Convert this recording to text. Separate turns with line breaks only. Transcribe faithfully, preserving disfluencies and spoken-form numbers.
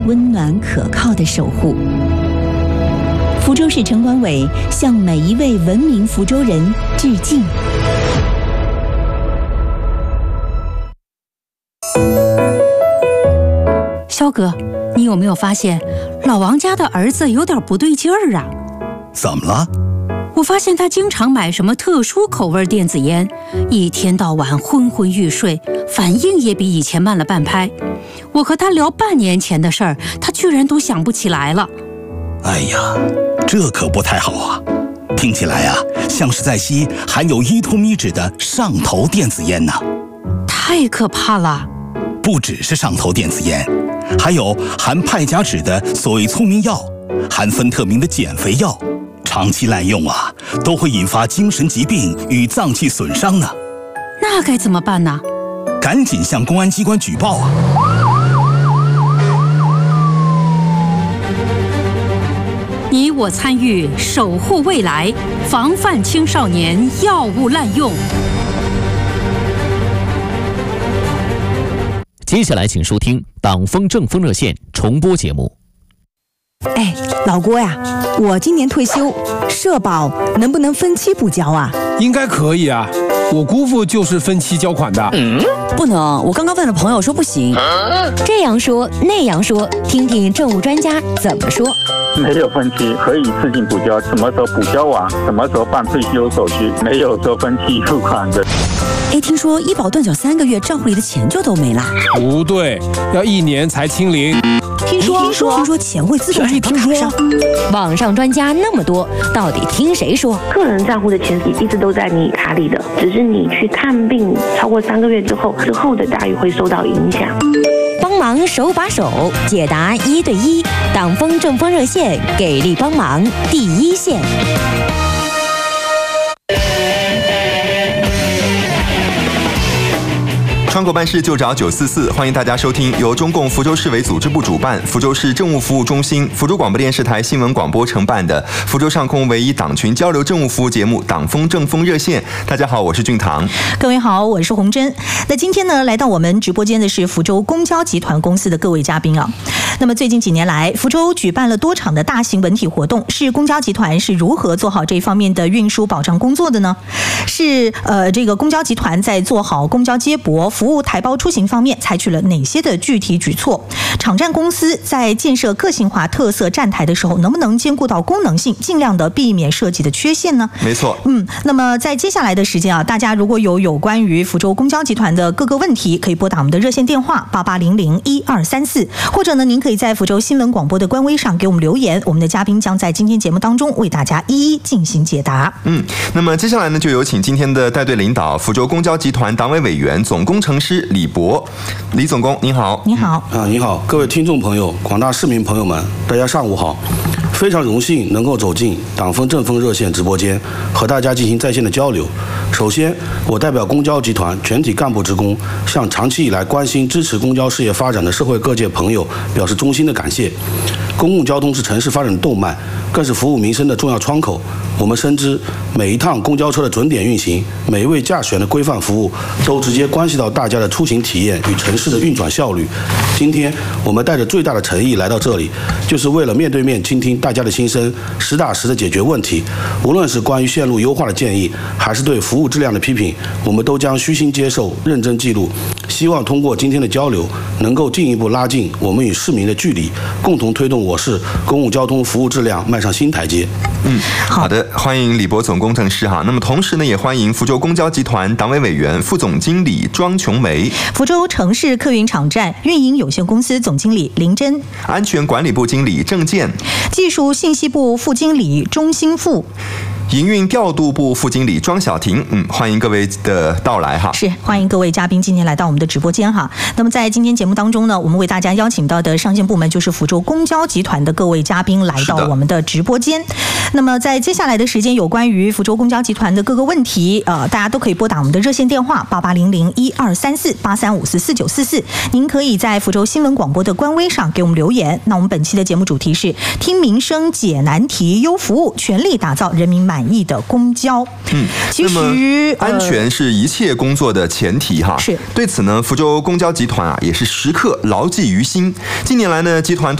温暖可靠的守护。福州市城管委向每一位文明福州人致敬。
肖哥，你有没有发现老王家的儿子有点不对劲儿啊？
怎么了？
我发现他经常买什么特殊口味电子烟，一天到晚昏昏欲睡，反应也比以前慢了半拍。我和他聊半年前的事儿，他居然都想不起来了。
哎呀，这可不太好啊！听起来啊，像是在吸含有依托咪酯的上头电子烟呢。
太可怕了！
不只是上头电子烟，还有含派甲酯的所谓聪明药，含芬特明的减肥药。长期滥用啊，都会引发精神疾病与脏器损伤呢。
那该怎么办呢？
赶紧向公安机关举报啊！
你我参与，守护未来，防范青少年药物滥用。
接下来请收听党风政风热线重播节目。
哎，老郭呀，我今年退休，社保能不能分期补交啊？
应该可以啊，我姑父就是分期交款的。
嗯，不能，我刚刚问了朋友说不行。
这样说那样说，听听政务专家怎么说。
没有分期，可以自行补交，什么时候补交完，什么时候办退休手续，没有说分期付款的。
哎，听说医保断缴三个月，账户里的钱就都没了。
不对，要一年才清零。
听说听说听说钱会自动转到卡上。
网上专家那么多，到底听谁说？
个人账户的钱一直都在你卡里的，只是你去看病超过三个月之后，之后的待遇会受到影响。
帮忙手把手解答一对一，党风政风热线给力帮忙第一线。
窗口办事就找九四四，欢迎大家收听由中共福州市委组织部主办，福州市政务服务中心、福州广播电视台新闻广播承办的福州上空唯一党群交流政务服务节目《党风政风热线》。大家好，我是俊堂。
各位好，我是洪珍。那今天呢，来到我们直播间的是福州公交集团公司的各位嘉宾啊。那么最近几年来，福州举办了多场的大型文体活动，是公交集团是如何做好这方面的运输保障工作的呢？是呃，这个公交集团在做好公交接驳服务台胞出行方面采取了哪些的具体举措？场站公司在建设个性化特色站台的时候，能不能兼顾到功能性，尽量的避免设计的缺陷呢？
没错。
嗯，那么在接下来的时间啊，大家如果有有关于福州公交集团的各个问题，可以拨打我们的热线电话八八零零一二三四，或者呢，您可以在福州新闻广播的官微上给我们留言，我们的嘉宾将在今天节目当中为大家一一进行解答。
嗯，那么接下来呢，就有请今天的带队领导，福州公交集团党委委员、总工程师李博，李总工，您好。
你好。
啊，你好，各位听众朋友、广大市民朋友们，大家上午好。非常荣幸能够走进党风政风热线直播间，和大家进行在线的交流。首先，我代表公交集团全体干部职工，向长期以来关心支持公交事业发展的社会各界朋友表示衷心的感谢。公共交通是城市发展的动脉，更是服务民生的重要窗口。我们深知，每一趟公交车的准点运行，每一位驾驶员的规范服务，都直接关系到大家的出行体验与城市的运转效率。今天，我们带着最大的诚意来到这里，就是为了面对面倾听大家的心声，实打实的解决问题。无论是关于线路优化的建议，还是对服务质量的批评，我们都将虚心接受，认真记录。希望通过今天的交流，能够进一步拉近我们与市民的距离，共同推动我市公共交通服务质量迈上新台阶。
嗯，好的，欢迎李博总工程师哈。那么同时呢，也欢迎福州公交集团党委委员、副总经理庄琼梅，
福州城市客运场站运营有限公司总经理林真，
安全管理部经理郑健，
技术信息部副经理钟新富，
营运调度部副经理庄晓婷。嗯，欢迎各位的到来哈。
是，欢迎各位嘉宾今天来到我们的直播间哈。那么在今天节目当中呢，我们为大家邀请到的上线部门就是福州公交集团的各位嘉宾来到我们的直播间。那么在接下来的时间，有关于福州公交集团的各个问题，呃，大家都可以拨打我们的热线电话八八零零一二三四八三五四四九四四。您可以在福州新闻广播的官微上给我们留言。那我们本期的节目主题是听民生解难题优服务，全力打造人民满满意的公交。
嗯，
其实
安全是一切工作的前提哈。
是。
对此呢，福州公交集团啊也是时刻牢记于心。近年来呢，集团